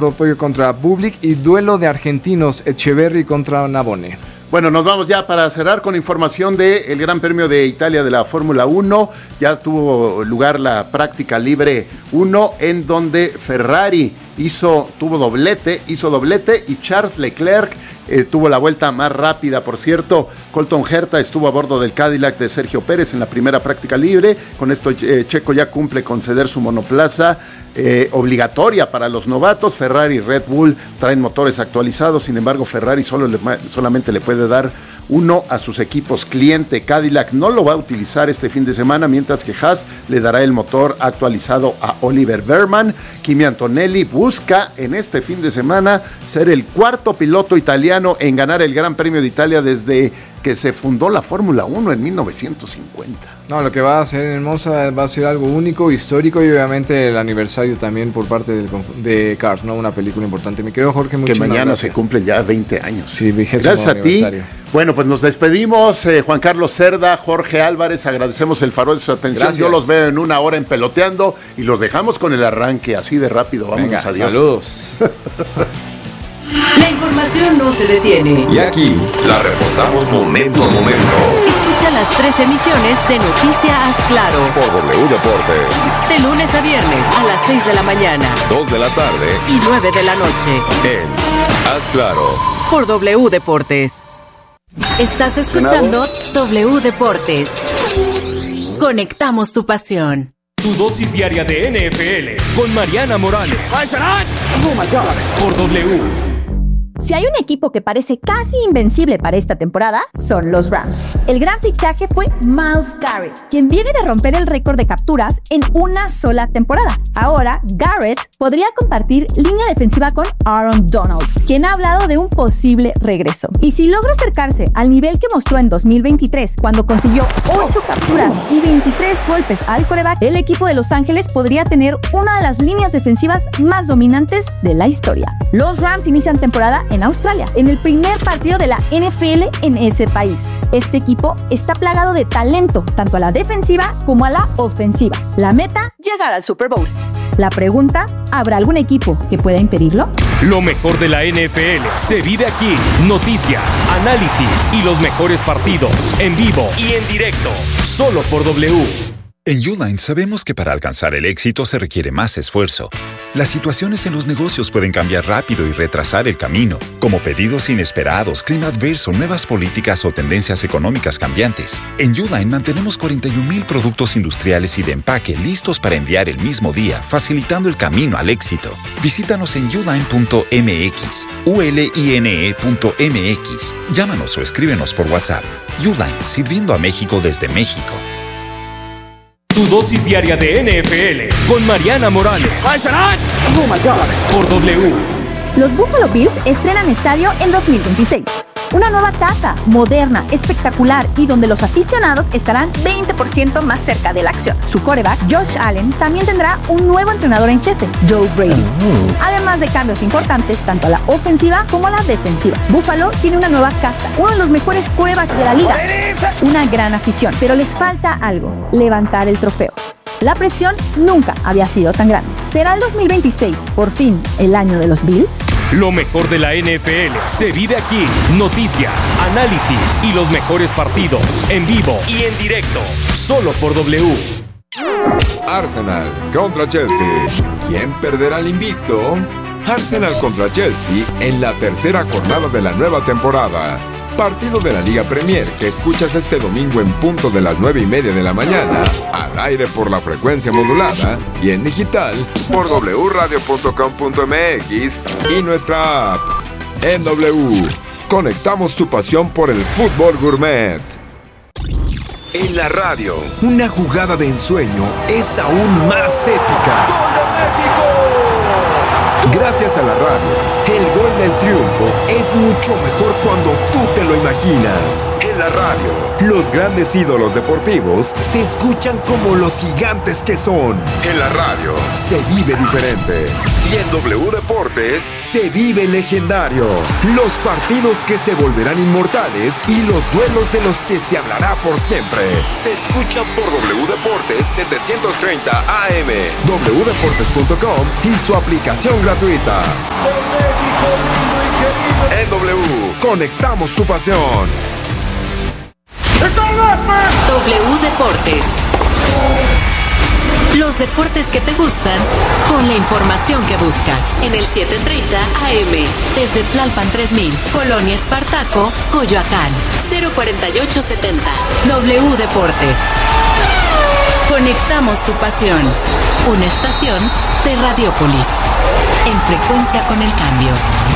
propio contra Bublik y duelo de argentinos, Echeverri contra Navone. Bueno, nos vamos ya para cerrar con información del Gran Premio de Italia de la Fórmula 1. Ya tuvo lugar la práctica libre 1 en donde Ferrari hizo doblete y Charles Leclerc tuvo la vuelta más rápida. Por cierto, Colton Herta estuvo a bordo del Cadillac de Sergio Pérez en la primera práctica libre. Con esto Checo ya cumple con ceder su monoplaza obligatoria para los novatos. Ferrari y Red Bull traen motores actualizados, sin embargo Ferrari solamente le puede dar uno a sus equipos cliente. Cadillac no lo va a utilizar este fin de semana, mientras que Haas le dará el motor actualizado a Oliver Behrman. Kimi Antonelli busca en este fin de semana ser el cuarto piloto italiano en ganar el Gran Premio de Italia desde que se fundó la Fórmula 1 en 1950. No, lo que va a hacer en Monza va a ser algo único, histórico, y obviamente el aniversario también por parte de Cars, ¿no? Una película importante. Me quedo, Jorge, muchas gracias. Que mañana se cumplen ya 20 años. Sí, 20º gracias a ti. Bueno, pues nos despedimos. Juan Carlos Cerda, Jorge Álvarez, agradecemos el favor de su atención. Gracias. Yo los veo en una hora en Peloteando y los dejamos con el arranque así de rápido. Vámonos, adiós. Saludos. La información no se detiene. Y aquí la reportamos momento a momento. Escucha las 3 emisiones de Noticias Claro por W Deportes. De lunes a viernes a las 6 de la mañana, 2 de la tarde y 9 de la noche. En Haz Claro por W Deportes. Estás escuchando W Deportes. Conectamos tu pasión. Tu dosis diaria de NFL con Mariana Morales. Por W. Si hay un equipo que parece casi invencible para esta temporada, son los Rams. El gran fichaje fue Myles Garrett, quien viene de romper el récord de capturas en una sola temporada. Ahora, Garrett podría compartir línea defensiva con Aaron Donald, quien ha hablado de un posible regreso. Y si logra acercarse al nivel que mostró en 2023, cuando consiguió 8 capturas y 23 golpes al quarterback, el equipo de Los Ángeles podría tener una de las líneas defensivas más dominantes de la historia. Los Rams inician temporada en Australia, en el primer partido de la NFL en ese país. Este equipo está plagado de talento, tanto a la defensiva como a la ofensiva. La meta, llegar al Super Bowl. La pregunta, ¿habrá algún equipo que pueda impedirlo? Lo mejor de la NFL se vive aquí. Noticias, análisis y los mejores partidos en vivo y en directo, solo por W. En Uline sabemos que para alcanzar el éxito se requiere más esfuerzo. Las situaciones en los negocios pueden cambiar rápido y retrasar el camino, como pedidos inesperados, clima adverso, nuevas políticas o tendencias económicas cambiantes. En Uline mantenemos 41,000 productos industriales y de empaque listos para enviar el mismo día, facilitando el camino al éxito. Visítanos en uline.mx, uline.mx. Llámanos o escríbenos por WhatsApp. Uline, sirviendo a México desde México. Tu dosis diaria de NFL con Mariana Morales. Por W. Los Buffalo Bills estrenan estadio en 2026. Una nueva casa, moderna, espectacular y donde los aficionados estarán 20% más cerca de la acción. Su quarterback, Josh Allen, también tendrá un nuevo entrenador en jefe, Joe Brady. Además de cambios importantes tanto a la ofensiva como a la defensiva. Buffalo tiene una nueva casa, uno de los mejores quarterbacks de la liga. Una gran afición, pero les falta algo: levantar el trofeo. La presión nunca había sido tan grande. ¿Será el 2026, por fin, el año de los Bills? Lo mejor de la NFL se vive aquí. Noticias, análisis y los mejores partidos en vivo y en directo, solo por W. Arsenal contra Chelsea. ¿Quién perderá el invicto? Arsenal contra Chelsea en la tercera jornada de la nueva temporada. Partido de la Liga Premier que escuchas este domingo en punto de las 9:30 de la mañana, al aire por la frecuencia modulada y en digital por wradio.com.mx y nuestra app. En W, conectamos tu pasión por el fútbol gourmet. En la radio, una jugada de ensueño es aún más épica. ¡Gol de México! Gracias a la radio, el gol del triunfo es mucho mejor cuando tú te lo imaginas. En En la radio, los grandes ídolos deportivos se escuchan como los gigantes que son. En la radio, se vive diferente. Y en W Deportes, se vive legendario. Los partidos que se volverán inmortales y los duelos de los que se hablará por siempre. Se escucha por W Deportes 730 AM, wdeportes.com y su aplicación gratuita. En W, conectamos tu pasión. W Deportes. Los deportes que te gustan con la información que buscas. En el 730 AM. Desde Tlalpan 3000, Colonia Espartaco, Coyoacán. 04870. W Deportes. Conectamos tu pasión. Una estación de Radiopolis. En frecuencia con el cambio.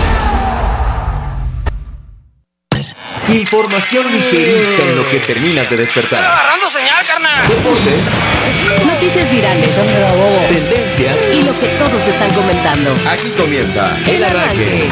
Información ligerita en lo que terminas de despertar. ¡Estoy agarrando señal, carnal! Deportes. Noticias virales. Tendencias. Y lo que todos están comentando. Aquí comienza El arranque.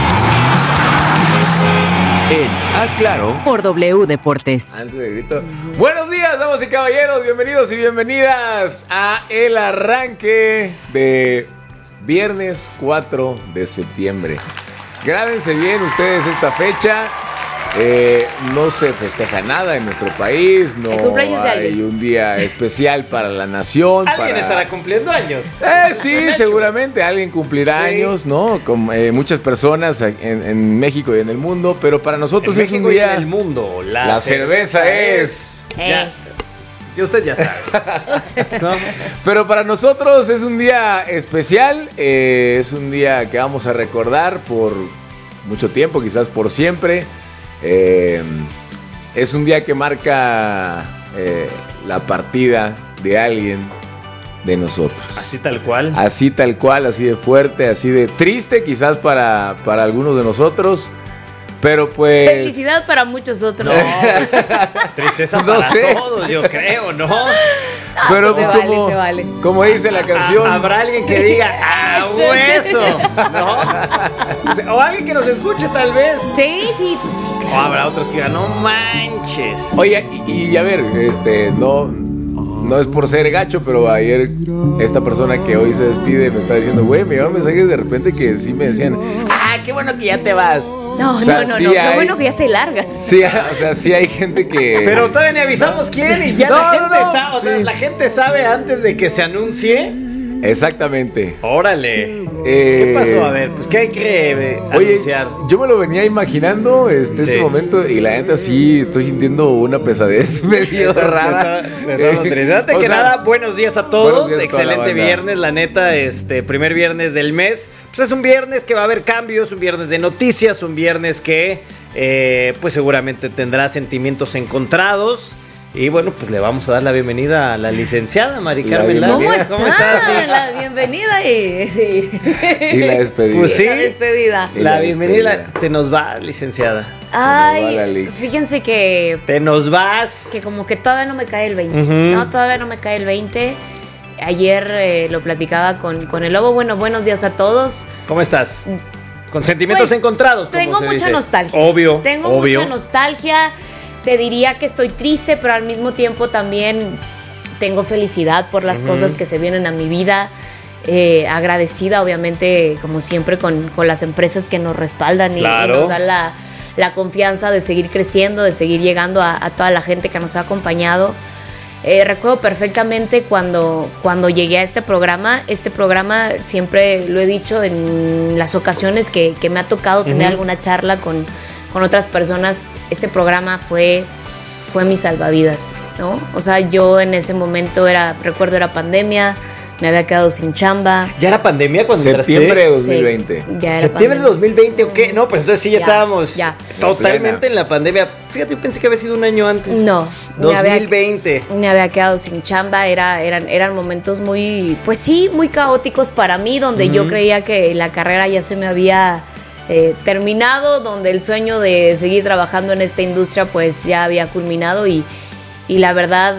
En Haz Claro. Por W Deportes. Antes de grito. Buenos días, damas y caballeros. Bienvenidos y bienvenidas a el arranque de viernes 4 de septiembre. Grábense bien ustedes esta fecha. No se festeja nada en nuestro país, no hay un día especial para la nación. Alguien estará cumpliendo años. Sí, seguramente alguien cumplirá años, ¿no? Con muchas personas en México y en el mundo, pero para nosotros en es México un día. Y en el mundo, la cerveza es. Ya. Y usted ya sabe. ¿No? Pero para nosotros es un día especial, es un día que vamos a recordar por mucho tiempo, quizás por siempre. Es un día que marca la partida de alguien de nosotros. Así tal cual. Así tal cual, así de fuerte, así de triste quizás para algunos de nosotros. Pero pues... Felicidad para muchos otros. No, tristeza no para sé. todos, yo creo, ¿no? Pero pues pues se vale. como dice la canción... Habrá alguien que diga, ¡ah, hueso! ¿No? O alguien que nos escuche, tal vez. Sí, pues sí, O claro. habrá otros que digan, no manches. Oye, y a ver, no es por ser gacho, pero ayer esta persona que hoy se despide me está diciendo, güey, me llegaron mensajes de repente que sí me decían, qué bueno que ya te vas. No, O sea, no, sí qué hay- bueno que ya te largas. Sí, o sea, sí hay gente que... Pero todavía ni avisamos quién y ya No, la gente no, sabe, o sea, sí. la gente sabe antes de que se anuncie. Exactamente. Órale. ¿Qué pasó? A ver, pues ¿qué hay que Oye, anunciar? yo me lo venía imaginando este momento y la neta sí estoy sintiendo una pesadez medio rara. Antes O que sea, nada, buenos días a buenos todos. días a toda la Excelente banda. viernes, la neta, primer viernes del mes. Pues es un viernes que va a haber cambios, un viernes de noticias, un viernes que pues seguramente tendrá sentimientos encontrados. Y bueno, pues le vamos a dar la bienvenida a la licenciada Mari Carmen La Lara. ¿Cómo estás? La bienvenida y sí. Y la despedida. Pues sí. La despedida. Y La la bienvenida despedida. se nos va, licenciada. Ay, va la Liz. fíjense que Te nos vas. como que todavía no me cae el 20. Ujú. No, todavía no me cae el 20. Ayer lo platicaba con el lobo. Bueno, buenos días a todos. ¿Cómo estás? Con sentimientos Pues, encontrados. como Tengo se mucha dice. nostalgia. Obvio. Tengo obvio. mucha nostalgia. Te diría que estoy triste, pero al mismo tiempo también tengo felicidad por las cosas que se vienen a mi vida. Agradecida, obviamente, como siempre, con las empresas que nos respaldan y nos dan la confianza de seguir creciendo, de seguir llegando a toda la gente que nos ha acompañado. Recuerdo perfectamente cuando llegué a este programa siempre lo he dicho en las ocasiones que me ha tocado tener alguna charla con otras personas, este programa fue mi salvavidas, ¿no? O sea, yo en ese momento recuerdo era pandemia, me había quedado sin chamba. ¿Ya era pandemia cuando Septiembre de Sí, 2020. ya era ¿Septiembre de pandemia. 2020 o qué? No, pues entonces sí ya Ya, estábamos ya. totalmente en la pandemia. Fíjate, yo pensé que había sido un año antes. No, 2020. me había quedado sin chamba, eran momentos muy, pues sí, muy caóticos para mí, donde yo creía que la carrera ya se me había terminado, donde el sueño de seguir trabajando en esta industria pues ya había culminado y la verdad,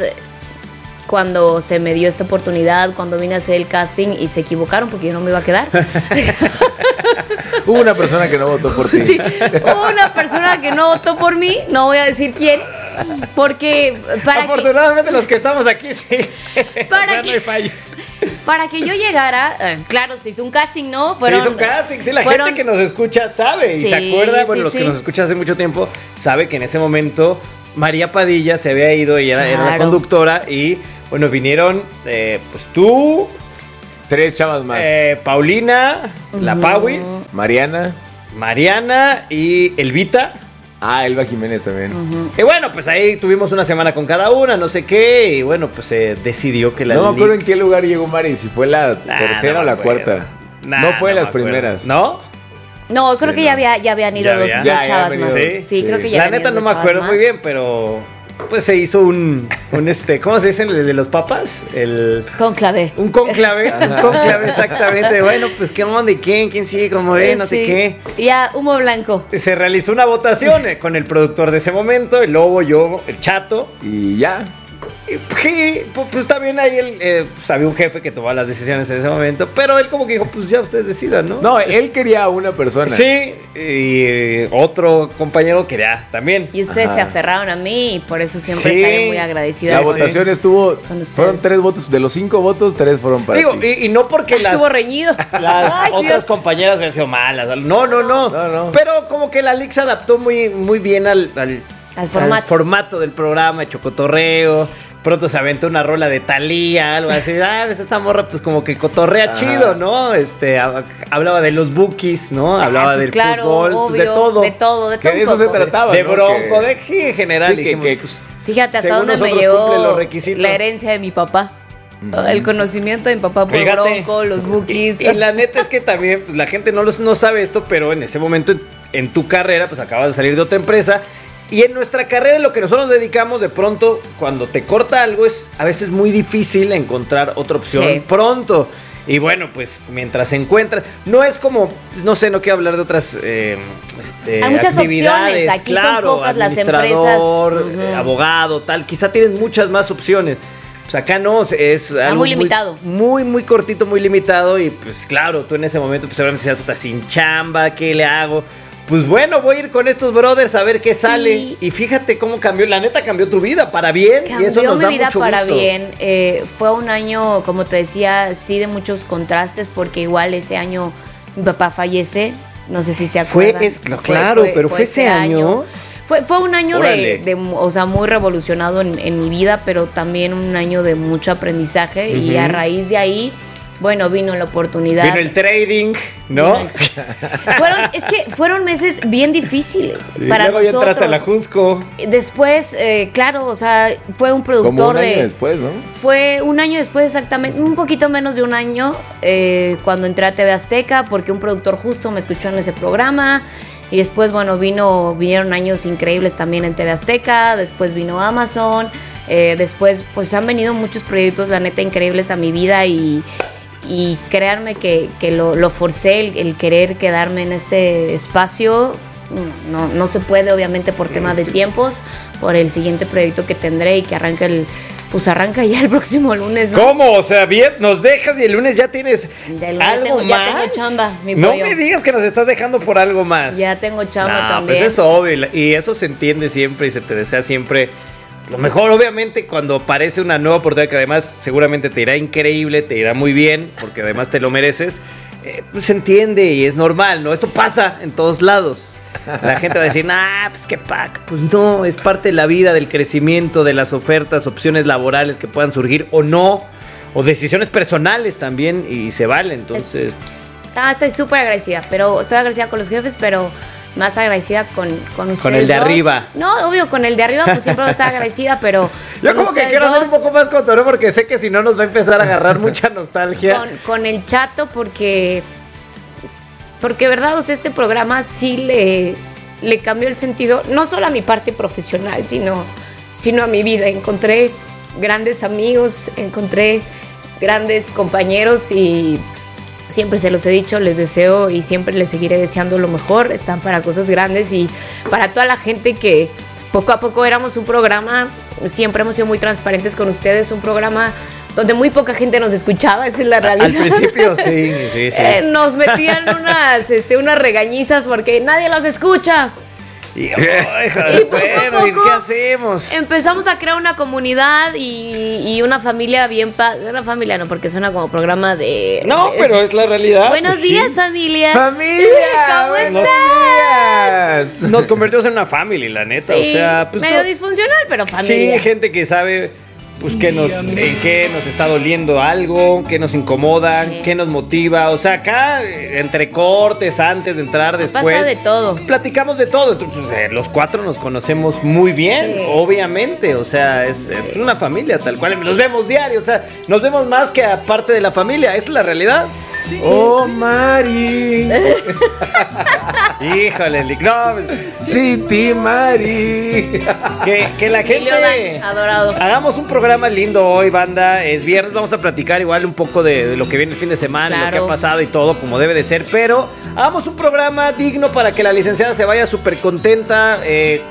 cuando se me dio esta oportunidad, cuando vine a hacer el casting y se equivocaron porque yo no me iba a quedar. Hubo una persona que no votó por ti. Sí, hubo una persona que no votó por mí, no voy a decir quién, porque afortunadamente los que estamos aquí sí. Para no hay fallo. Para que yo llegara, claro, se hizo un casting, ¿no? Se hizo un casting, sí, la gente que nos escucha sabe y Sí, se acuerda, bueno, sí, los sí. que nos escuchan hace mucho tiempo, sabe que en ese momento María Padilla se había ido y era la Claro. conductora y, bueno, vinieron, pues tú, 3 chavas más. Paulina, la Pauis, Mariana. y Elvita. Elba Jiménez también. Y bueno, pues ahí tuvimos una semana con cada una, no sé qué, y bueno, pues se decidió que la No me acuerdo en qué lugar llegó Mari, si fue la tercera no o me la acuerdo. cuarta. Nah, no fue no las me acuerdo. primeras. ¿No? No, creo Sí, que no. ya habían ido Ya dos había. Ya chavas habían más. venido. Sí, Sí. creo que ya La venían neta no dos me chavas acuerdo más. muy bien, pero pues se hizo un ¿cómo se dice el de los papas? Conclave. Un conclave, exactamente. Bueno, pues qué onda y quién sigue, cómo ve, no sé Sí. qué. Ya, humo blanco. Se realizó una votación con el productor de ese momento, el Lobo, yo, el Chato. Y ya. Y pues también ahí pues, había un jefe que tomaba las decisiones en ese momento, pero él como que dijo, pues ya ustedes decidan, ¿no? No, él quería a una persona. Sí, y otro compañero quería también. Y ustedes Ajá. se aferraron a mí y por eso siempre Sí. estaré muy agradecida. La con- votación estuvo. Con ustedes. Fueron 3 votos. De los 5 votos, 3 fueron para Digo, ti. y no porque las... Estuvo reñido. Las Ay, otras Dios. compañeras habían sido malas. No. No. Pero como que la Liga se adaptó muy bien al formato del programa, hecho cotorreo. Pronto se aventó una rola de Thalía, algo así. Pues esta morra, pues como que cotorrea Ajá. chido, ¿no? Hablaba de los bookies, ¿no? Hablaba Pues del claro, fútbol, obvio, pues de todo. de todo Que de un eso se poco. trataba. De ¿no? Bronco, Que- en general. Sí, dijimos, que- pues, Fíjate hasta según dónde me nosotros cumple los llegó requisitos. la herencia de mi papá. El conocimiento de mi papá por Fíjate. Bronco, los bookies. Y la neta es que también, pues la gente no sabe esto, pero en ese momento en tu carrera, pues acabas de salir de otra empresa. Y en nuestra carrera, lo que nosotros nos dedicamos, de pronto, cuando te corta algo, es a veces muy difícil encontrar otra opción Sí. pronto. Y bueno, pues mientras encuentras, no es como, no sé, no quiero hablar de otras Hay muchas actividades. opciones, aquí son claro, pocas las administrador, empresas. Ujú. abogado, tal. Quizá tienes muchas más opciones. Pues acá no, es algo muy limitado. Muy cortito, muy limitado. Y pues claro, tú en ese momento, pues seguramente decías, puta, sin chamba, ¿qué le hago? Pues bueno, voy a ir con estos brothers a ver qué sale. Sí. Y fíjate cómo cambió, la neta cambió tu vida para bien. y eso Cambió nos mi da vida mucho para gusto. bien. Fue un año, como te decía, sí de muchos contrastes, porque igual ese año mi papá fallece. No sé si se acuerdan. Pero fue ese año. Fue un año Órale. o sea, muy revolucionado en mi vida, pero también un año de mucho aprendizaje. Y Ujú. a raíz de ahí, bueno, vino la oportunidad. Vino el trading, ¿no? Fueron meses bien difíciles para Luego ya entraste a la nosotros. Jusco. Después, claro, o sea, fue un Como productor un año de... después, ¿no? Fue un año después exactamente, un poquito menos de un año, cuando entré a TV Azteca, porque un productor justo me escuchó en ese programa. Y después, bueno, vinieron años increíbles también en TV Azteca, después vino Amazon, después pues han venido muchos proyectos, la neta, increíbles a mi vida y créanme que lo forcé, el querer quedarme en este espacio. No se puede, obviamente, por tema de tiempos, por el siguiente proyecto que tendré y que arranca ya el próximo lunes, ¿no? ¿Cómo? O sea, bien, nos dejas y el lunes ya tienes Ya el lunes algo ya más. tengo chamba, mi No pollo. me digas que nos estás dejando por algo más. Ya tengo chamba No, también. pues es obvio y eso se entiende siempre y se te desea siempre lo mejor. Obviamente cuando aparece una nueva oportunidad que además seguramente te irá increíble, te irá muy bien, porque además te lo mereces, pues se entiende y es normal, ¿no? Esto pasa en todos lados. La gente va a decir, pues qué pack. Pues no, es parte de la vida, del crecimiento, de las ofertas, opciones laborales que puedan surgir o no, o decisiones personales también, y se vale, entonces... Estoy súper agradecida, pero estoy agradecida con los jefes, pero más agradecida con ustedes Con el de dos. arriba. No, obvio, con el de arriba pues siempre voy a estar agradecida, pero Yo con como que ustedes quiero hacer un dos, poco más cotorreo porque sé que si no nos va a empezar a agarrar mucha nostalgia. con el Chato, porque verdad, o sea, este programa sí le cambió el sentido, no solo a mi parte profesional, sino a mi vida. Encontré grandes amigos, encontré grandes compañeros y siempre se los he dicho, les deseo y siempre les seguiré deseando lo mejor. Están para cosas grandes y para toda la gente que poco a poco éramos un programa, siempre hemos sido muy transparentes con ustedes, un programa donde muy poca gente nos escuchaba, esa es la realidad. Al principio, sí. Nos metían unas regañizas porque nadie los escucha. Y poco a poco ¿qué hacemos? empezamos a crear una comunidad y una familia una familia no, porque suena como programa de... No, pero es la realidad. Buenos Pues días, sí. familia. ¡Familia! ¿Cómo ¡Buenos estás? días! Nos convertimos en una family, la neta. Sí, O sea, pues medio disfuncional, pero familia. sí, gente que sabe pues en qué nos está doliendo algo, qué nos incomoda, qué nos motiva. O sea, acá, entre cortes, antes de entrar, después. Pasa de todo. Platicamos de todo. Entonces, los cuatro nos conocemos muy bien, Sí. obviamente. O sea, es una familia tal cual. Nos vemos diario. O sea, nos vemos más que aparte de la familia. Esa es la realidad. Sí. ¡Oh, Mari! Híjole, Lick. No, pues, ¡City Mari! que la gente... Leodan, adorado. Hagamos un programa lindo hoy, banda. Es viernes, vamos a platicar igual un poco de lo que viene el fin de semana, Claro. lo que ha pasado y todo, como debe de ser. Pero hagamos un programa digno para que la licenciada se vaya súper contenta.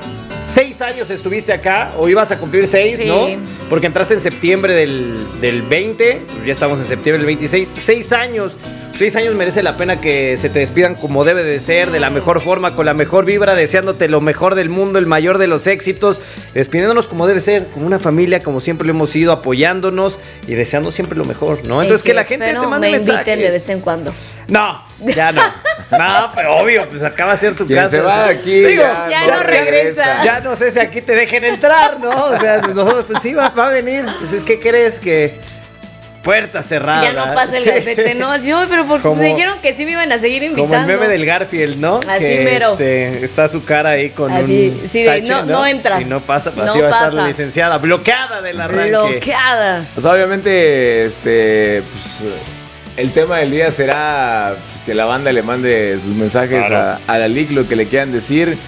6 años estuviste acá, o ibas a cumplir 6, Sí. ¿no? Porque entraste en septiembre del 20, ya estamos en septiembre del 26. 6 años. 6 años merece la pena que se te despidan como debe de ser, de la mejor forma, con la mejor vibra, deseándote lo mejor del mundo, el mayor de los éxitos, despidiéndonos como debe ser, como una familia, como siempre lo hemos ido, apoyándonos y deseando siempre lo mejor, ¿no? Entonces que la gente te espero mande me mensajes. inviten de vez en cuando. No, ya no. No, pero obvio, pues acá va a ser tu Quien casa. se o va sea, de aquí digo, ya no regresa. ya no sé si aquí te dejen entrar, ¿no? O sea, nosotros, pues sí, va a venir. Entonces, ¿qué crees? Que puerta cerrada. Ya no pasa el Sí, gafete, sí. ¿no? Así, "Ay, pero porque Como- me dijeron que sí me iban a seguir invitando. Como el meme del Garfield, ¿no? Así que mero. está su cara ahí con Así, un sí, de, tache, no entra. Y no pasa, No así va a estar pasa. la licenciada, bloqueada del arranque. Bloqueada. Pues obviamente, pues, el tema del día será pues, que la banda le mande sus mensajes Claro. a la LIC, lo que le quieran decir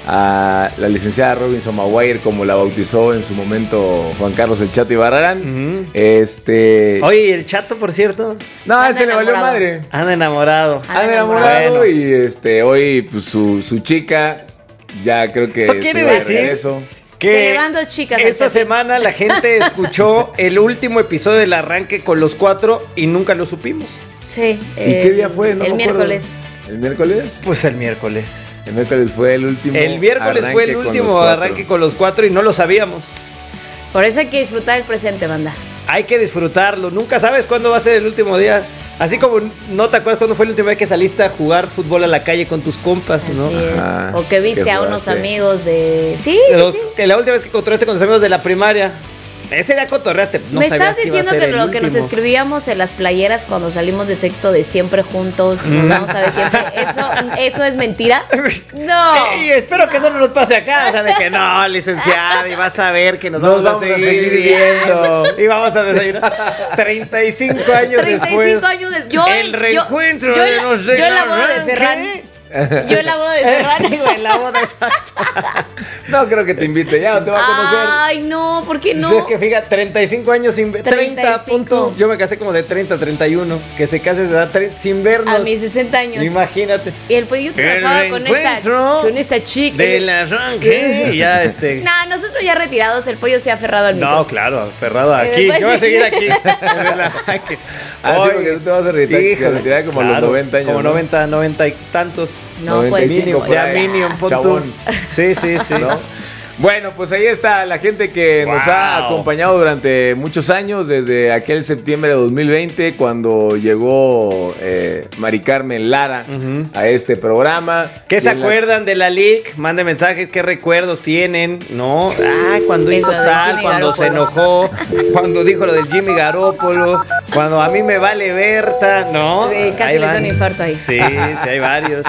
a la licenciada Robinson Maguire, como la bautizó en su momento Juan Carlos el Chato Ibarrarán. Ujú. Oye, ¿y el Chato, por cierto? No, Anda ese le valió enamorado. madre. Anda enamorado. Anda enamorado Bueno. y hoy pues su chica ya creo que Eso quiere se va de decir regreso. Que Se le van dos chicas al esta Chato. semana la gente escuchó el último episodio del arranque con los cuatro y nunca lo supimos. Sí. ¿Y qué día fue? No el me acuerdo. miércoles. ¿El miércoles? Pues el miércoles. El miércoles fue el último. El miércoles fue el arranque con último los cuatro. arranque con los cuatro y no lo sabíamos. Por eso hay que disfrutar el presente, banda. Hay que disfrutarlo. Nunca sabes cuándo va a ser el último día. Así como no te acuerdas cuándo fue la última vez que saliste a jugar fútbol a la calle con tus compas, ¿no? Así es. Ajá, O que viste que a unos jugaste. amigos de... Sí, Pero sí, sí. que la última vez que encontraste con tus amigos de la primaria. Ese día cotorreaste. No ¿Me sabías estás iba a diciendo ser que el lo que nos último. escribíamos en las playeras cuando salimos de sexto de siempre juntos, nos vamos a ver siempre, eso es mentira? No. Y espero que eso no nos pase acá. O sea, de que no, licenciada, y vas a ver que nos vamos, vamos a a seguir seguir viendo. viendo. Y vamos a desayunar. 35 años 35 después. años después. El reencuentro yo de en la- los yo en la boda de arranque. Ferran. Yo en la boda de Ferran. Sí, güey, la boda exacta. No creo que te invite, ya no te va a conocer. Ay, no, ¿por qué no? Si es que fíjate, 35 años sin ver. 30, 35. punto. Yo me casé como de 30 a 31. Que se case de edad sin vernos. A mis 60 años. Imagínate. Y el pollo trabajaba con esta chica. Del arranque. Y ya No, nosotros ya retirados, el pollo se ha aferrado al micro. No, claro, aferrado aquí. Después Yo voy a sí. seguir aquí. En el arranque. Ah, sí, Ay, porque tú te vas a retirar, híjole, retirar como a los 90 años. Como ¿no? 90 y tantos. No, pues 95 sí, por Ya ahí. Minion, pon tú. Chabón. Sí, sí, sí. ¿No? Bueno, pues ahí está la gente que nos ha Wow. acompañado durante muchos años, desde aquel septiembre de 2020, cuando llegó Mari Carmen Lara Ujú. a este programa. ¿Qué se Y en la- acuerdan de la LIC? Manden mensajes, ¿qué recuerdos tienen? ¿No? Cuando De hizo lo de tal, Jimmy cuando se Garoppolo. enojó, cuando dijo lo del Jimmy Garoppolo, cuando a mí me vale Berta, ¿no? Sí, casi Ahí le dio van. un infarto ahí. Sí, sí, hay varios.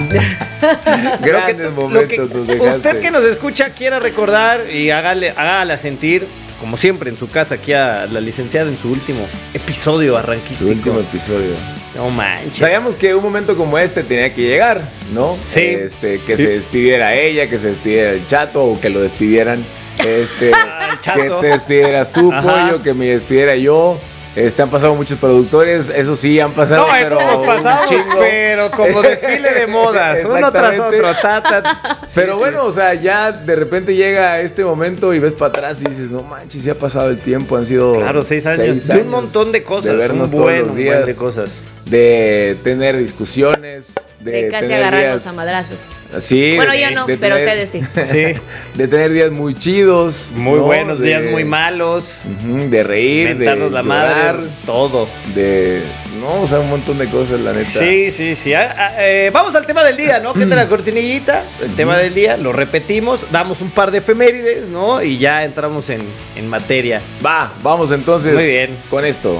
Grandes Lo momentos que nos dejaste. usted que nos escucha quiera recordar y hágala sentir, como siempre, en su casa, aquí a la licenciada en su último episodio Su arranquístico. último episodio. No manches. Sabíamos que un momento como este tenía que llegar, ¿no? Sí. Que Sí. se despidiera ella, que se despidiera el Chato o que lo despidieran. El Chato. Que te despidieras tú, Ajá. Pollo, que me despidiera yo. Han pasado muchos productores, eso sí, han pasado. No, eso pero nos pasamos, un chingo. pero como desfile de modas, uno tras otro. Pero bueno, o sea, ya de repente llega este momento y ves para atrás y dices, no manches, ya ha pasado el tiempo, han sido 6 años. De un montón de cosas, de vernos todos los días, de cosas. De tener discusiones, de casi tener agarrarnos días, a madrazos. Sí. Bueno, yo no, pero ustedes sí. Sí. De tener días muy chidos. Muy buenos, días muy malos. De reír, mentarnos de la llorar, madre, todo. O sea, un montón de cosas, la neta. Sí. Vamos al tema del día, ¿no? ¿Qué tal la cortinillita? El tema del día, lo repetimos, damos un par de efemérides, ¿no? Y ya entramos en materia. Vamos entonces muy bien. Con esto.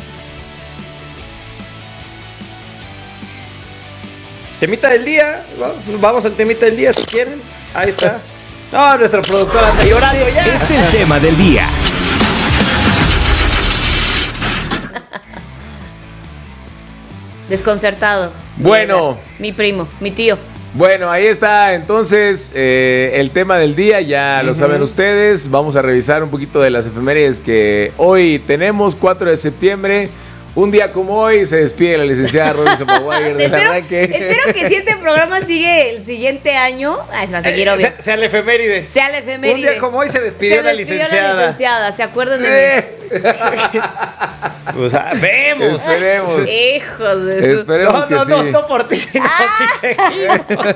Temita del día, vamos al temita del día si quieren. Ahí está. No, nuestro productor anda llorando ya. Es el tema del día. Desconcertado. Bueno. Mi primo, mi tío. Bueno, ahí está entonces el tema del día, ya lo saben ustedes. Vamos a revisar un poquito de las efemérides que hoy tenemos, 4 de septiembre. Un día como hoy se despide la licenciada Robinson Maguire del arranque. Espero que si este programa sigue el siguiente año, se va a seguir obvio. Sea la efeméride. Sea la efeméride. Un día como hoy se despidió la licenciada. ¿Se acuerdan de mí? Pues vemos. Esperemos. Hijos de su... Esperemos que sí. No por ti, sino si seguimos.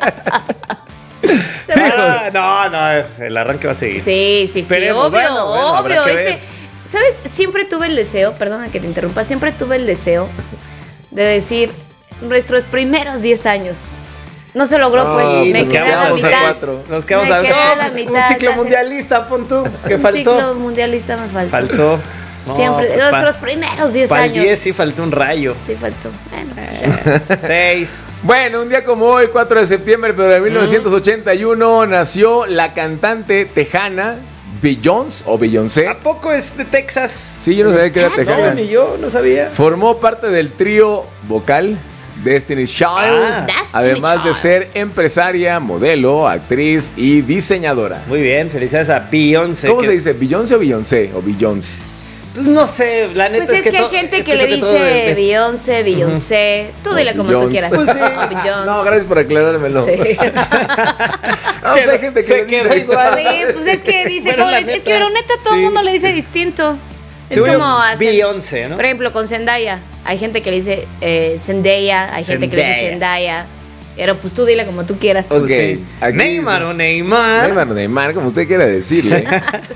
No, el arranque va a seguir. Sí, Esperemos. Obvio. ¿Sabes? Siempre tuve el deseo, perdona que te interrumpa, siempre tuve el deseo de decir nuestros primeros 10 años. No se logró, pues me quedé a la mitad. Nos quedamos a la mitad. Un ciclo mundialista, pon tú, que faltó. Un ciclo mundialista me faltó. Faltó. No, siempre, nuestros primeros 10 años. Para el 10 sí faltó un rayo. Sí faltó. Bueno. 6. Bueno, un día como hoy, 4 de septiembre, pero de 1981, nació la cantante tejana Beyoncé. ¿A poco es de Texas? Sí, yo no sabía que era tejana. No, ni yo, no sabía. Formó parte del trío vocal Destiny's Child, además de ser empresaria, modelo, actriz y diseñadora. Muy bien, felicidades a Beyoncé. ¿Cómo se dice? ¿Beyoncé o Beyoncé? ¿O Beyoncé? Pues no sé, la neta pues es que hay gente que le dice Beyoncé. Tú dile como tú quieras. Pues sí. No, gracias por aclarármelo. Sí. No, hay gente que le dice igual. Sí, pues es que dice, es que pero neta todo el mundo le dice distinto. Es como Beyoncé, ¿no? Por ejemplo, con Zendaya. Hay gente que le dice Zendaya, hay gente que le dice Zendaya. Pero pues tú dile como tú quieras. Ok. Neymar o Neymar, como usted quiera decirle.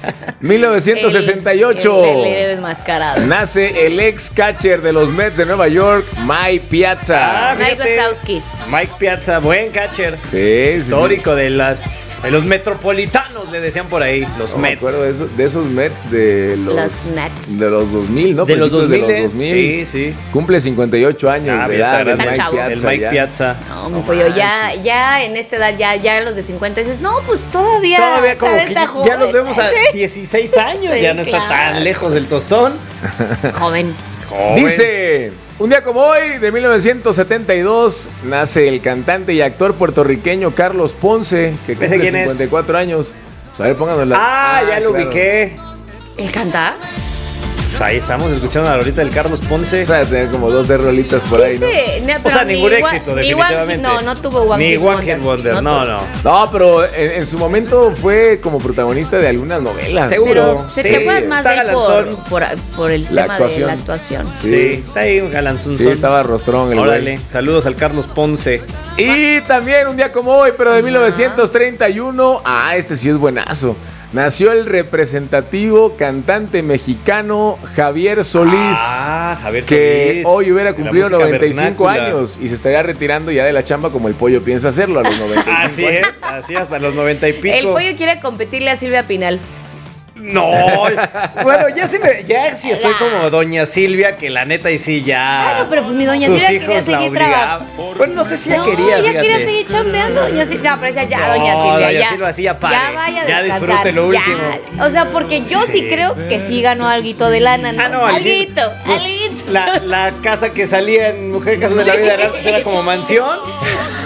1968. El desmascarado. Nace el ex catcher de los Mets de Nueva York, Mike Piazza. Mike Wazowski. Mike Piazza, buen catcher. Sí, histórico de los metropolitanos, le decían por ahí, los Mets. Me acuerdo de esos Mets de los Mets. De los 2000, ¿no? De los 2000. Sí. Cumple 58 años de edad. El Mike Piazza. No, mi pollo, ya en esta edad, ya los de 50 dices, no, pues todavía como que joven. Ya los vemos a 16 años, sí, ya no está tan lejos del tostón. Joven. Dice, un día como hoy, de 1972, nace el cantante y actor puertorriqueño Carlos Ponce, que cumple 54 años. Pues a ver, pónganosla. Ya lo ubiqué. ¿Él canta? Pues ahí estamos escuchando la rolita del Carlos Ponce. O sea, tener como 2 de rolitas por ahí, ¿no? O sea, ningún éxito, definitivamente. No tuvo One Hit Wonder. Ni One Hit Wonder, no. No, pero en su momento fue como protagonista de algunas novelas. Seguro. Pero te acuerdas más de él por el tema de la actuación. Sí, está ahí un galanzunzón. Sí, estaba rostrón el Órale, saludos al Carlos Ponce. Y también un día como hoy, pero de 1931, este sí es buenazo. Nació el representativo cantante mexicano Javier Solís. Javier Solís. Que hoy hubiera cumplido 95 años y se estaría retirando ya de la chamba como el pollo piensa hacerlo a los 95 años. Así hasta los 90 y pico. El pollo quiere competirle a Silvia Pinal. No, bueno, ya sí estoy como doña Silvia, que la neta y sí ya. Claro, pero pues mi doña Silvia quería seguir trabajando. Bueno, no sé si ella quería. Ella quería seguir chambeando. Doña Silvia, no, pero decía ya, doña Silvia, doña Silvia, sí, ya pare. Ya vaya a descansar. Ya disfrute lo último. O sea, porque yo sí creo que sí ganó alguito de lana, ¿no? Alguito. La casa que salía en Mujer Caso de la Vida Real era como mansión.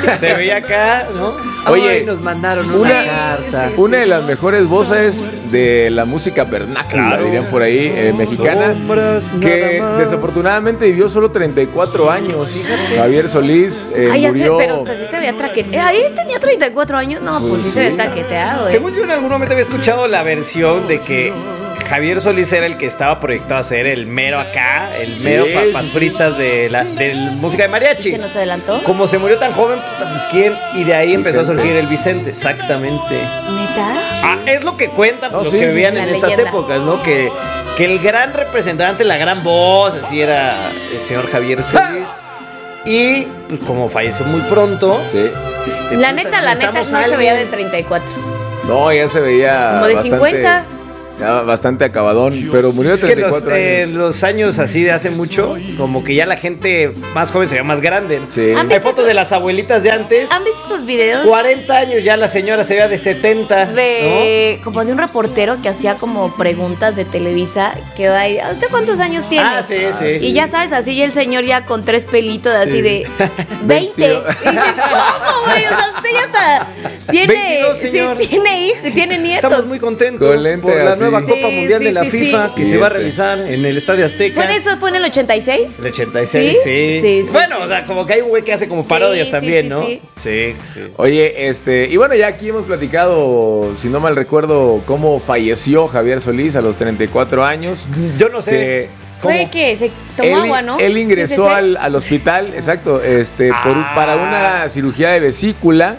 Se veía acá, ¿no? Oye, Ay, nos mandaron una carta. Una de las mejores voces de la música vernácula, Claro. dirían por ahí, mexicana, Sombras que nada más. desafortunadamente vivió solo 34 años. Javier Solís Ay, ya sé, murió. pero hasta sí se veía traqueteado. Ahí tenía 34 años. No, pues sí se ve traqueteado, Según yo en algún momento había escuchado la versión de que Javier Solís era el que estaba proyectado a ser el mero acá, el mero Sí, papas sí, sí. fritas de la música de ¿Y mariachi. se nos adelantó? Como se murió tan joven, puta, pues quién, y de ahí empezó a Vicente. surgir el Vicente, exactamente. ¿Neta? Ah, es lo que cuentan No, los sí, que sí, vivían sí. en La esas leyenda. épocas, ¿no? Que el gran representante, la gran voz, así era el señor Javier Solís. Y pues como falleció muy pronto, Sí. La neta no necesitamos se alguien. veía de 34. No, ya se veía. Como de bastante- 50. Ya bastante acabadón, pero murió de Es que 34 años. los años así de hace mucho, como que ya la gente más joven se veía más grande. Sí. ¿Han Hay visto fotos de las abuelitas de antes. ¿Han visto esos videos? 40 años ya la señora se veía de 70. Como de un reportero que hacía como preguntas de Televisa, que va y, ¿usted cuántos años tiene? Ah, sí, sí. Y ya sabes, así y el señor ya con 3 pelitos así Sí. de 20. Y dices, ¿cómo, güey? O sea, usted ya está. Tiene, 22, señor. sí, tiene hijos, tiene nietos. Estamos muy contentos Con lente por la así. nueva Sí, Copa Mundial sí, de la sí, FIFA sí. que se va a realizar en el Estadio Azteca. ¿Fue en eso? ¿Fue en el 86? El 86, ¿Sí? sí. Sí, sí, Bueno, sí. o sea, como que hay un güey que hace como parodias Sí, también, sí, ¿no? sí, Sí, sí. Oye, y bueno, ya aquí hemos platicado, si no mal recuerdo, cómo falleció Javier Solís a los 34 años. Yo no sé. Que Fue ¿cómo? que se tomó agua, ¿no? Él ingresó Sí, sí, sí. al hospital, exacto, Ah. para una cirugía de vesícula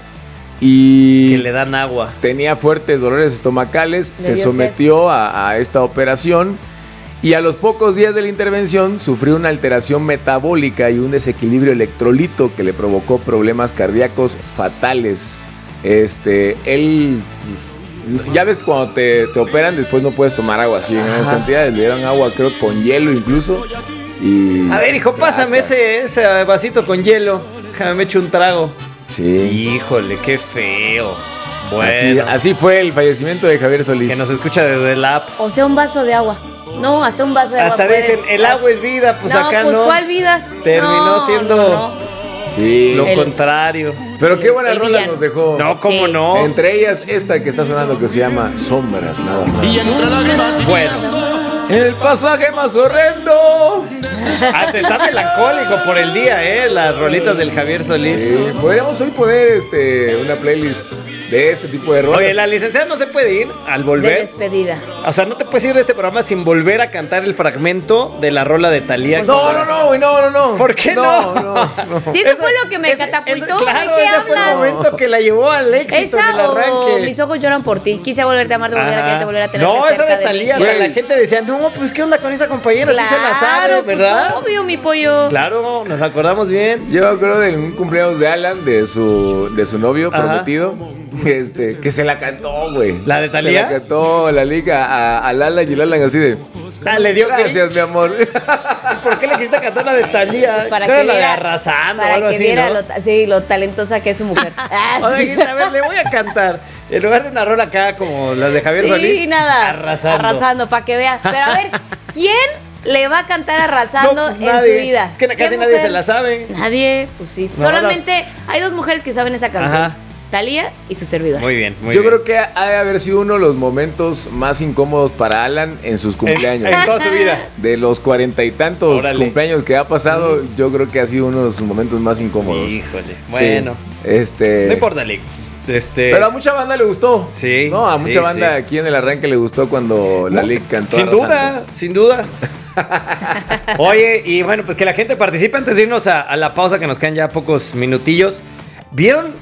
y Que le dan agua. tenía fuertes dolores estomacales, Le se dio sometió a esta operación y a los pocos días de la intervención sufrió una alteración metabólica y un desequilibrio electrolito que le provocó problemas cardíacos fatales. Él, pues, ya ves cuando te operan, después no puedes tomar agua así en grandes cantidades, le dieron agua creo con hielo incluso. Y A ver, hijo, pásame ese vasito con hielo. Déjame me echo un trago. Sí. Híjole, qué feo. Bueno, Así fue el fallecimiento de Javier Solís. que nos escucha desde la app. O sea, un vaso de agua. No, hasta un vaso de agua. Hasta puede- dicen, el agua es vida, pues no, acá pues no. ¿cuál vida? Terminó No, siendo no. Sí. lo El- contrario. Pero qué buena el rola villano. nos dejó. No, ¿cómo Sí. no? Entre ellas esta que está sonando que se llama Sombras, nada más. Bueno, El pasaje más horrendo. hasta está melancólico por el día, las rolitas del Javier Solís. Podríamos hoy poner una playlist de este tipo de rolas. Oye, la licenciada no se puede ir al De volver. despedida. O sea, no te puedes ir de este programa sin volver a cantar el fragmento de la rola de Thalía. No, güey, no. ¿Por qué no? Si eso fue lo que me catapultó, Claro, ¿de qué ese fue el hablas? momento que la llevó al éxito del ¿Esa o arranque. Mis ojos lloran por ti? Quise volverte a amar, volver a Ajá. quererte, volver a tenerte No, esa cerca de de Thalía. mí. La gente decía, no, pues qué onda con esa compañera, sí se la sabe, Claro, ¿verdad? pues obvio, mi pollo. Claro, nos acordamos bien. Yo me acuerdo de un cumpleaños de Alan, de su novio Ajá. prometido, que se la cantó, güey. ¿La de Se Thalía? la cantó la liga al Alan y el Alan así de... Ah, le dio Gracias, mi amor. ¿Por qué le quisiste cantar la de Thalía? Para Creo que la de viera, Arrasando o para algo que así, viera ¿no? lo talentosa que es su mujer. O sea, dijiste, a ver, le voy a cantar. En lugar de una rola acá como las de Javier Solís. Sí, nada. Arrasando. Para que veas. Pero a ver, ¿quién le va a cantar arrasando No, pues en nadie. su vida? Es que ¿Qué casi nadie mujer? se la sabe. Nadie, pues sí. No, Solamente hay 2 mujeres que saben esa canción. Ajá. Thalía y su servidor. Muy bien, muy Yo bien. creo que ha de haber sido uno de los momentos más incómodos para Alan en sus cumpleaños. En toda su vida. De los 40 y tantos Órale. cumpleaños que ha pasado, yo creo que ha sido uno de sus momentos más incómodos. Híjole. Sí. Bueno. No importa, Lick. Pero a mucha banda le gustó. Sí, No, a sí, mucha banda sí. aquí en el arranque le gustó cuando la Lick cantó. Sin Arrasando. duda, sin duda. Oye, y bueno, pues que la gente participe antes de irnos a la pausa, que nos quedan ya pocos minutillos. ¿Vieron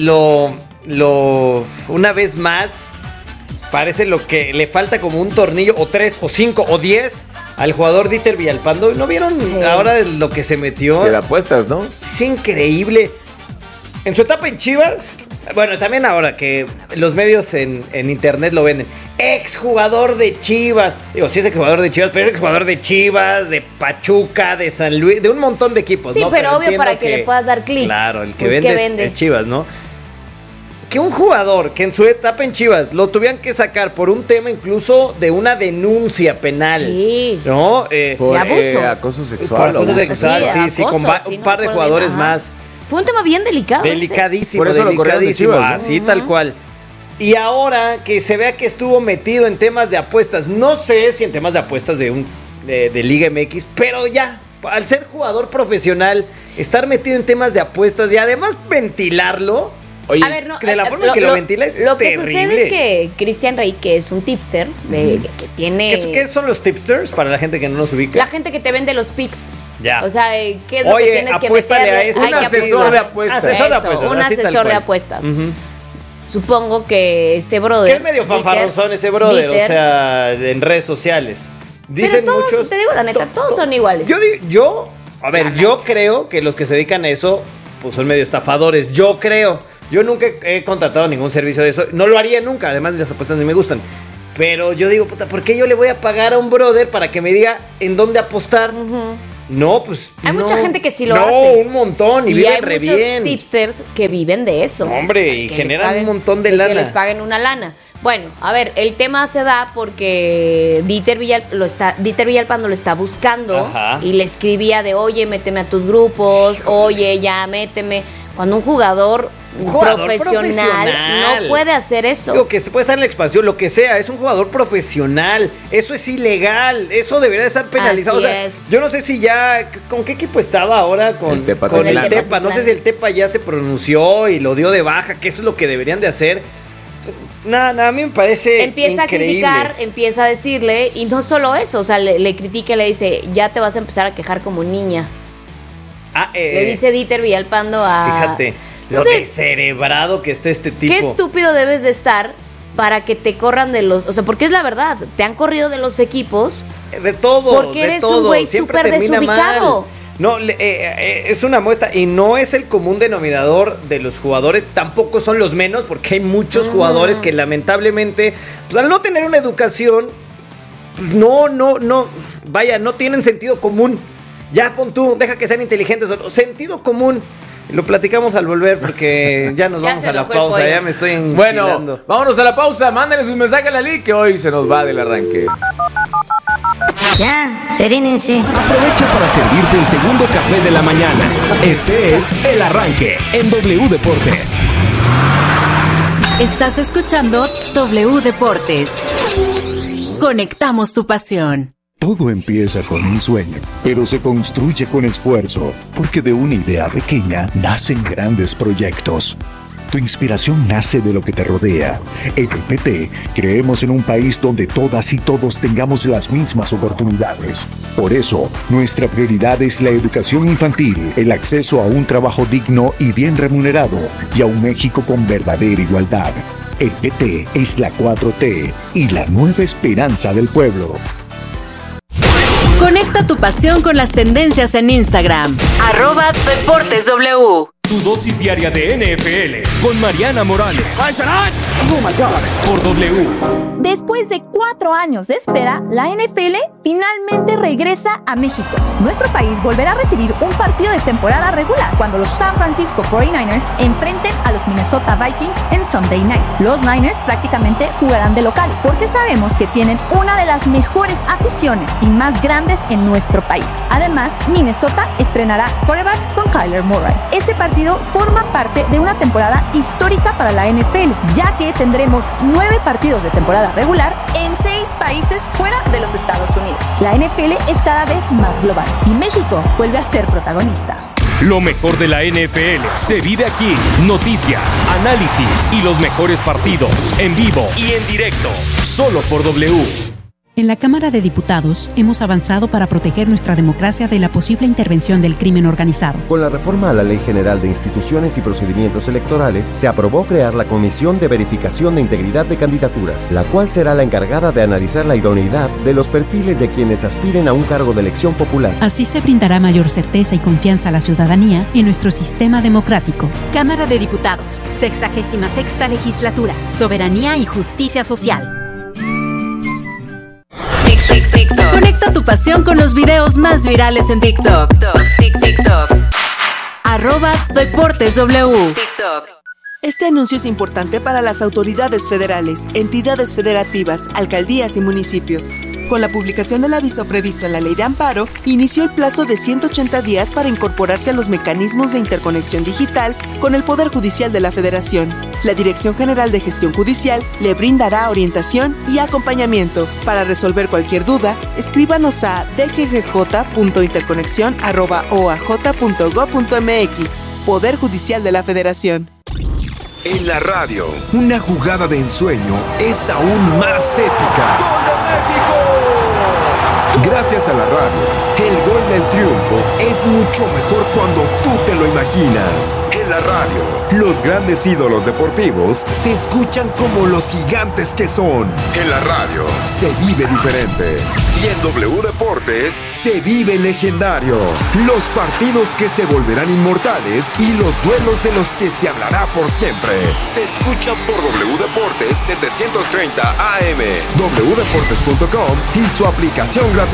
una vez más? Parece lo que le falta como un tornillo, o 3, o 5, o 10 al jugador Dieter Villalpando. ¿No vieron Sí. ahora lo que se metió? De apuestas, ¿no? Es increíble. En su etapa en Chivas, bueno, también ahora que los medios en internet lo venden. Exjugador de Chivas. Digo, sí es exjugador de Chivas, pero es exjugador de Chivas, de Pachuca, de San Luis, de un montón de equipos, Sí, ¿no? pero obvio entiendo para que le puedas dar clic. Claro, el que Pues, vende, ¿qué es- vende? Es Chivas, ¿no? Que un jugador que en su etapa en Chivas lo tuvieran que sacar por un tema incluso de una denuncia penal. Sí. ¿No? Por De abuso. acoso Por sexual. acoso o- sexual, Sí, sí, acoso, con sí, un no par de recuerdo jugadores bien, ajá. más. Fue un tema bien delicado. Delicadísimo, Por eso lo corrieron de delicadísimo. Chivas, ¿no? Así, tal cual. Y ahora que se vea que estuvo metido en temas de apuestas, no sé si en temas de apuestas de Liga MX, pero ya, al ser jugador profesional, estar metido en temas de apuestas y además ventilarlo. Oye, A ver, no, de la forma en que lo ventila es lo que terrible. sucede es que Cristian Rey, que es un tipster, que tiene... ¿Qué son los tipsters para la gente que no nos ubica? La gente que te vende los picks. Ya. O sea, ¿qué es lo Oye, que tienes que apuéstale meterle? a esto. Hay Un que asesor apostar. de apuestas. Asesor de Eso, apuestas, un así tal asesor de cual. apuestas. Ujú. Supongo que este brother... Que es medio fanfarronzón ese brother, o sea, en redes sociales. Dicen pero todos, muchos... te digo la neta, todos son iguales. Yo creo que los que se dedican a eso, pues son medio estafadores. Yo creo. Yo nunca he contratado ningún servicio de eso. No lo haría nunca, además las apuestas ni me gustan. Pero yo digo, puta, ¿por qué yo le voy a pagar a un brother para que me diga en dónde apostar? No, pues Hay no. mucha gente que sí lo no, hace. un montón, y hay viven re muchos bien. tipsters que viven de eso. No, hombre, y que generan les un montón de que lana. les paguen una lana. Bueno, a ver, el tema se da porque Dieter Villalpando lo está buscando. Ajá. Y le escribía de, oye, méteme a tus grupos, oye, ya méteme. Cuando un jugador profesional no puede hacer eso. Digo, que se puede estar en la expansión, lo que sea, es un jugador profesional. Eso es ilegal, eso debería de estar penalizado. Así o sea, es. yo no sé si ya, ¿con qué equipo estaba ahora? Con El Tepa con el Titlán. Tepa. No sé si el Tepa ya se pronunció y lo dio de baja, que eso es lo que deberían de hacer. Nada, a mí me parece Empieza increíble. a criticar, empieza a decirle, y no solo eso, o sea, le critica y le dice, ya te vas a empezar a quejar como niña. Le dice Dieter Villalpando a... Fíjate, lo Entonces, descerebrado que está este tipo. qué estúpido debes de estar para que te corran de los... O sea, porque es la verdad, te han corrido de los equipos. De todo, Porque de eres todo. un güey Siempre súper termina desubicado. mal. No, es una muestra y no es el común denominador de los jugadores, tampoco son los menos porque hay muchos jugadores que lamentablemente, pues al no tener una educación, pues vaya, no tienen sentido común. Ya pon tú, deja que sean inteligentes, sentido común. Lo platicamos al volver porque ya nos Ya vamos se a la enojó el pausa, pollo. ya me estoy Bueno, enchilando. vámonos a la pausa. Mándenle sus mensajes a la Lili que hoy se nos va del arranque. Ya, serénense. Aprovecha para servirte el segundo café de la mañana. Este es El Arranque en W Deportes. Estás escuchando W Deportes. Conectamos tu pasión. Todo empieza con un sueño, pero se construye con esfuerzo, porque de una idea pequeña nacen grandes proyectos. Tu inspiración nace de lo que te rodea. En el PT creemos en un país donde todas y todos tengamos las mismas oportunidades. Por eso, nuestra prioridad es la educación infantil, el acceso a un trabajo digno y bien remunerado, y a un México con verdadera igualdad. El PT es la 4T y la nueva esperanza del pueblo. Conecta tu pasión con las tendencias en Instagram. @DeportesW. Tu dosis diaria de NFL con Mariana Morales. Por W. Después de 4 años de espera, la NFL finalmente regresa a México. Nuestro país volverá a recibir un partido de temporada regular cuando los San Francisco 49ers enfrenten a los Minnesota Vikings en Sunday Night. Los Niners prácticamente jugarán de locales porque sabemos que tienen una de las mejores aficiones y más grandes en nuestro país. Además, Minnesota estrenará quarterback con Kyler Murray. Este partido forma parte de una temporada histórica para la NFL, ya que tendremos 9 partidos de temporada regular en 6 países fuera de los Estados Unidos. La NFL es cada vez más global y México vuelve a ser protagonista. Lo mejor de la NFL se vive aquí. Noticias, análisis y los mejores partidos en vivo y en directo. Solo por W. En la Cámara de Diputados hemos avanzado para proteger nuestra democracia de la posible intervención del crimen organizado. Con la reforma a la Ley General de Instituciones y Procedimientos Electorales, se aprobó crear la Comisión de Verificación de Integridad de Candidaturas, la cual será la encargada de analizar la idoneidad de los perfiles de quienes aspiren a un cargo de elección popular. Así se brindará mayor certeza y confianza a la ciudadanía en nuestro sistema democrático. Cámara de Diputados, 66ª Legislatura, Soberanía y Justicia Social. Conecta tu pasión con los videos más virales en TikTok. @DeportesW. Este anuncio es importante para las autoridades federales, entidades federativas, alcaldías y municipios. Con la publicación del aviso previsto en la Ley de Amparo, inició el plazo de 180 días para incorporarse a los mecanismos de interconexión digital con el Poder Judicial de la Federación. La Dirección General de Gestión Judicial le brindará orientación y acompañamiento. Para resolver cualquier duda, escríbanos a dggj.interconexión@oaj.gov.mx. Poder Judicial de la Federación. En la radio, una jugada de ensueño es aún más épica. ¡Gol de México! Gracias a la radio, el gol del triunfo es mucho mejor cuando tú te lo imaginas. En la radio, los grandes ídolos deportivos se escuchan como los gigantes que son. En la radio, se vive diferente. Y en W Deportes, se vive legendario. Los partidos que se volverán inmortales y los duelos de los que se hablará por siempre. Se escucha por W Deportes 730 AM, wdeportes.com y su aplicación gratuita.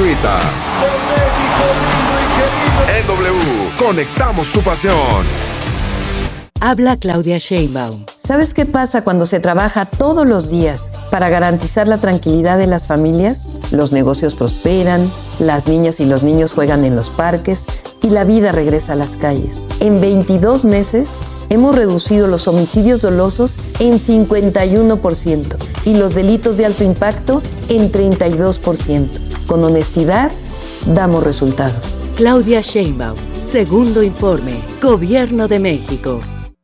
En W, conectamos tu pasión. Habla Claudia Sheinbaum. ¿Sabes qué pasa cuando se trabaja todos los días para garantizar la tranquilidad de las familias? Los negocios prosperan, las niñas y los niños juegan en los parques y la vida regresa a las calles. En 22 meses hemos reducido los homicidios dolosos en 51% y los delitos de alto impacto en 32%. Con honestidad, damos resultados. Claudia Sheinbaum, segundo informe, Gobierno de México.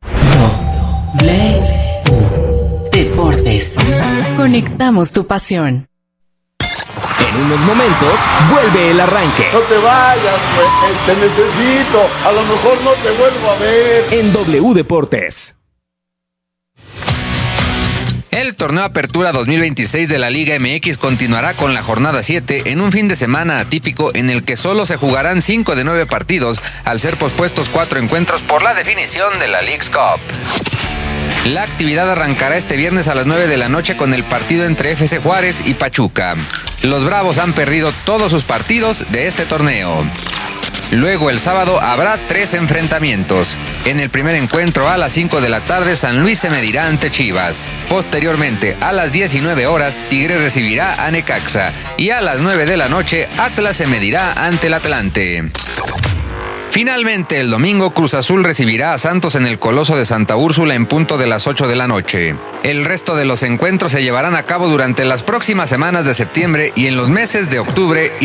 Deportes. Conectamos tu pasión. En unos momentos, vuelve el arranque. No te vayas, güey. Te necesito. A lo mejor no te vuelvo a ver. En W Deportes. El torneo Apertura 2026 de la Liga MX continuará con la jornada 7 en un fin de semana atípico en el que solo se jugarán 5 de 9 partidos al ser pospuestos 4 encuentros por la definición de la Leagues Cup. La actividad arrancará este viernes a las 9 de la noche con el partido entre FC Juárez y Pachuca. Los Bravos han perdido todos sus partidos de este torneo. Luego el sábado habrá 3 enfrentamientos. En el primer encuentro a las 5 de la tarde San Luis se medirá ante Chivas. Posteriormente a las 19 horas Tigres recibirá a Necaxa. Y a las 9 de la noche Atlas se medirá ante el Atlante. Finalmente, el domingo Cruz Azul recibirá a Santos en el Coloso de Santa Úrsula en punto de las 8 de la noche. El resto de los encuentros se llevarán a cabo durante las próximas semanas de septiembre y en los meses de octubre y